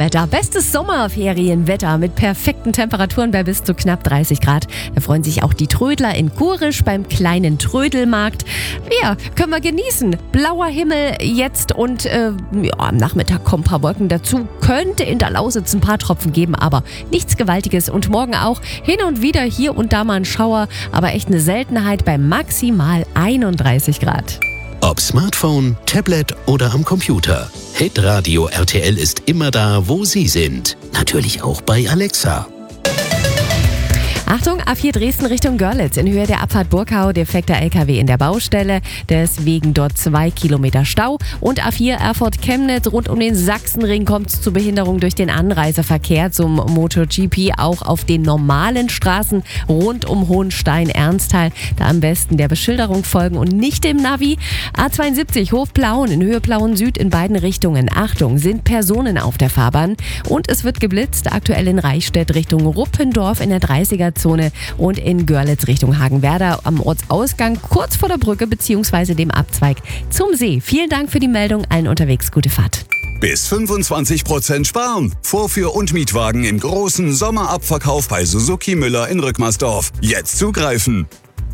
Wetter. Bestes Sommerferienwetter mit perfekten Temperaturen bei bis zu knapp 30 Grad. Da freuen sich auch die Trödler in Kurisch beim kleinen Trödelmarkt. Ja, können wir genießen. Blauer Himmel jetzt und am Nachmittag kommen ein paar Wolken dazu. Könnte in der Lausitz ein paar Tropfen geben, aber nichts Gewaltiges. Und morgen auch hin und wieder hier und da mal ein Schauer, aber echt eine Seltenheit bei maximal 31 Grad. Ob Smartphone, Tablet oder am Computer. Hitradio RTL ist immer da, wo Sie sind. Natürlich auch bei Alexa. Achtung, A4 Dresden Richtung Görlitz. In Höhe der Abfahrt Burkau defekter LKW in der Baustelle. Deswegen dort 2 Kilometer Stau. Und A4 Erfurt Chemnitz rund um den Sachsenring kommt es zu Behinderung durch den Anreiseverkehr zum MotoGP. Auch auf den normalen Straßen rund um Hohenstein-Ernsthal. Da am besten der Beschilderung folgen und nicht dem Navi. A72 Hof-Plauen in Höhe Plauen Süd in beiden Richtungen. Achtung, sind Personen auf der Fahrbahn. Und es wird geblitzt. Aktuell in Reichstätt Richtung Ruppendorf in der 30er-Zone und in Görlitz Richtung Hagenwerder am Ortsausgang kurz vor der Brücke bzw. dem Abzweig zum See. Vielen Dank für die Meldung. Allen unterwegs gute Fahrt. Bis 25% sparen. Vorführ- und Mietwagen im großen Sommerabverkauf bei Suzuki Müller in Rückmersdorf. Jetzt zugreifen.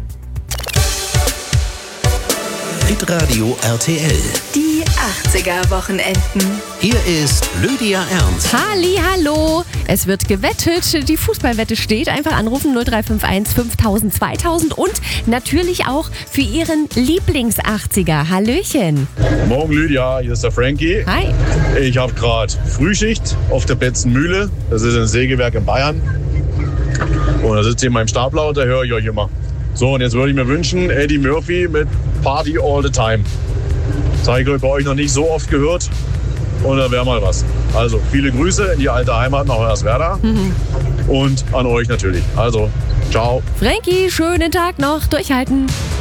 Hitradio RTL. Die 80er-Wochenenden. Hier ist Lydia Ernst. Hallo, es wird gewettet. Die Fußballwette steht. Einfach anrufen 0351 5000 2000 und natürlich auch für Ihren Lieblings-80er. Hallöchen. Morgen Lydia, hier ist der Frankie. Hi. Ich habe gerade Frühschicht auf der Betzenmühle. Das ist ein Sägewerk in Bayern. Und da sitze ich in meinem Stapler und da höre ich euch immer. So, und jetzt würde ich mir wünschen, Eddie Murphy mit Party All the Time. Das habe ich bei euch noch nicht so oft gehört. Und da wäre mal was. Also viele Grüße in die alte Heimat nach Hoyerswerda. Und an euch natürlich. Also, ciao. Frankie, schönen Tag noch. Durchhalten.